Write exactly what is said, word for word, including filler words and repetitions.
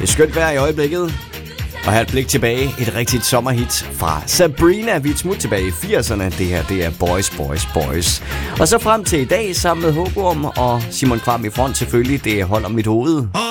Det er skønt vejr i øjeblikket. Og her et blik tilbage, et rigtigt sommerhit fra Sabrina. Vi er et smut tilbage i firserne. Det her, det er Boys, Boys, Boys. Og så frem til i dag sammen med Hågorm og Simon Kvam i front selvfølgelig. Det holder mit hoved.